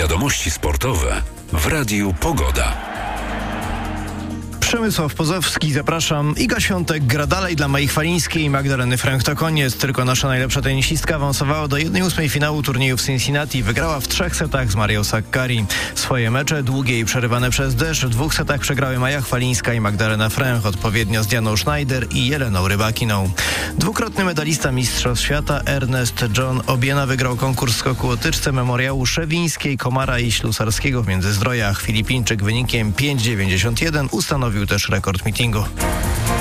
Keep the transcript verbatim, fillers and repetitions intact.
Wiadomości sportowe w Radiu Pogoda. Przemysław Pozowski, zapraszam. Iga Świątek gra dalej dla Mai Chwalińskiej i Magdaleny Fręch to koniec. Tylko nasza najlepsza tenisistka awansowała do jednej ósmej finału turnieju w Cincinnati. Wygrała w trzech setach z Marią Sakkari. Swoje mecze, długie i przerywane przez deszcz, w dwóch setach przegrały Maja Chwalińska i Magdalena Fręch, odpowiednio z Dianą Schneider i Jeleną Rybakiną. Dwukrotny medalista Mistrzostw Świata Ernest John Obiena wygrał konkurs skoku o tyczce memoriału Szewińskiej, Komara i Ślusarskiego w Międzyzdrojach. Filipińczyk wynikiem pięć dziewięćdziesiąt jeden ustanowił też rekord meetingu.